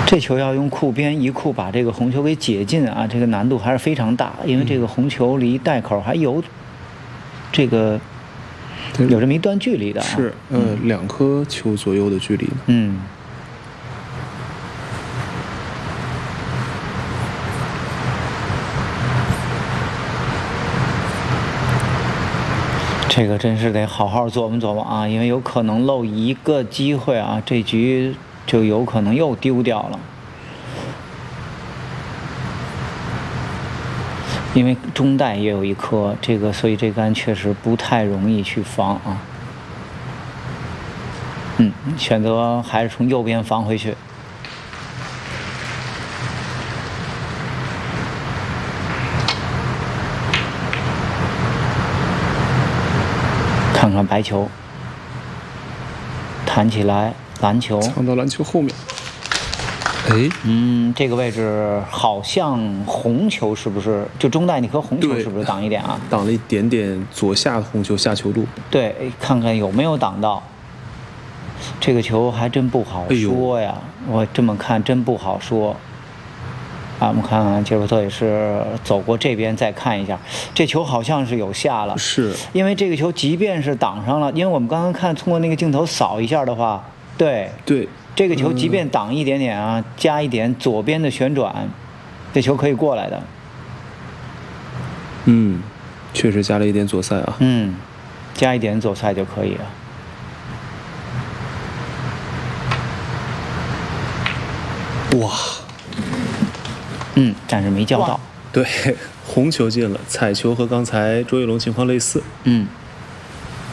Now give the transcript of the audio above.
这球要用库边一库把这个红球给解进啊，这个难度还是非常大，因为这个红球离袋口还有这个有这么一段距离的、啊。 是，2颗球左右的距离。 嗯。这个真是得好好琢磨琢磨啊，因为有可能漏一个机会啊，这局就有可能又丢掉了。因为中袋也有一颗，这个所以这杆确实不太容易去防啊。选择还是从右边防回去。看看白球，弹起来，蓝球， 藏到篮球后面。哎， 这个位置好像红球是不是？就中袋那颗红球是不是挡一点啊？ 挡了一点点左下红球下球路。 对，看看有没有挡到。这个球还真不好说呀，我这么看真不好说。啊，我们看杰洛特也是走过这边再看一下，这球好像是有下了， 是因为这个球即便是挡上了，因为我们刚刚看通过那个镜头扫一下的话，对，这个球即便挡一点点啊，加一点左边的旋转，这球可以过来的。 确实加了一点左塞啊。 加一点左塞就可以了。 哇！ 但是没叫到。 对，红球进了，彩球和刚才卓跃龙情况类似。